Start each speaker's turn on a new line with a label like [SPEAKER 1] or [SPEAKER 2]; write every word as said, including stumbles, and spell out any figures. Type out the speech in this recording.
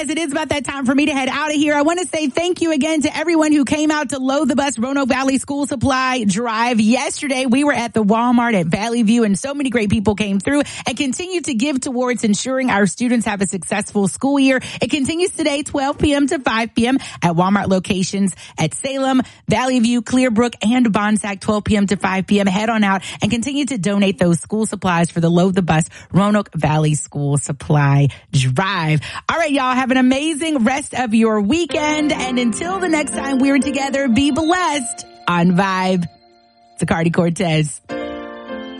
[SPEAKER 1] guys, it is about that time for me to head out of here. I want to say thank you again to everyone who came out to Load the Bus Roanoke Valley School Supply Drive yesterday. We were at the Walmart at Valley View, and so many great people came through and continue to give towards ensuring our students have a successful school year. It continues today, twelve p.m. to five p.m. at Walmart locations at Salem, Valley View, Clearbrook, and Bonsack, twelve p.m. to five p.m. Head on out and continue to donate those school supplies for the Load the Bus Roanoke Valley School Supply Drive. All right, y'all, have an amazing rest of your weekend. And until the next time we're together, be blessed on Vibe. Zacardi Cortez.